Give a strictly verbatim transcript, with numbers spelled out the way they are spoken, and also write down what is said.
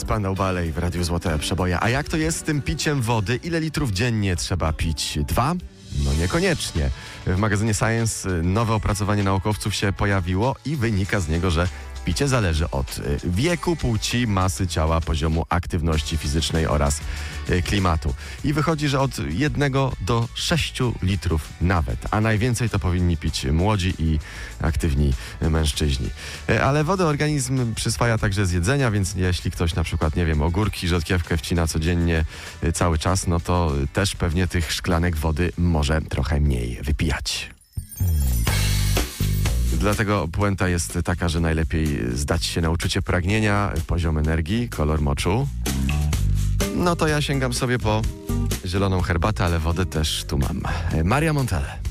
Spandau Ballet w Radiu Złote Przeboje. A jak to jest z tym piciem wody? Ile litrów dziennie trzeba pić? Dwa? No niekoniecznie. W magazynie Science nowe opracowanie naukowców się pojawiło i wynika z niego, że picie zależy od wieku, płci, masy ciała, poziomu aktywności fizycznej oraz klimatu. I wychodzi, że od jednego do sześciu litrów nawet, a najwięcej to powinni pić młodzi i aktywni mężczyźni. Ale wodę organizm przyswaja także z jedzenia, więc jeśli ktoś na przykład, nie wiem, ogórki, rzodkiewkę wcina codziennie cały czas, no to też pewnie tych szklanek wody może trochę mniej wypijać. Dlatego puenta jest taka, że najlepiej zdać się na uczucie pragnienia, poziom energii, kolor moczu. No to ja sięgam sobie po zieloną herbatę, ale wodę też tu mam. Maria Montale.